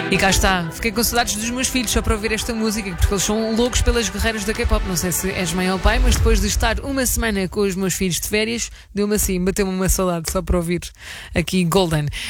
E cá está, fiquei com saudades dos meus filhos só para ouvir esta música, porque eles são loucos pelas guerreiras da K-pop. Não sei se és mãe ou pai, mas depois de estar uma semana com os meus filhos de férias, deu-me assim, bateu-me uma saudade só para ouvir aqui Golden.